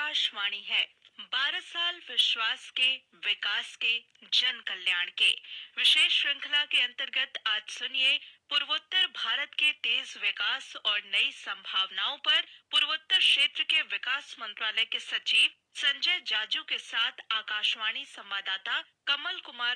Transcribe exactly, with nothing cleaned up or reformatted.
आकाशवाणी है। बारह साल विश्वास के, विकास के, जन कल्याण के विशेष श्रृंखला के अंतर्गत आज सुनिए पूर्वोत्तर भारत के तेज विकास और नई संभावनाओं पर पूर्वोत्तर क्षेत्र के विकास मंत्रालय के सचिव संजय जाजू के साथ आकाशवाणी संवाददाता कमल कुमार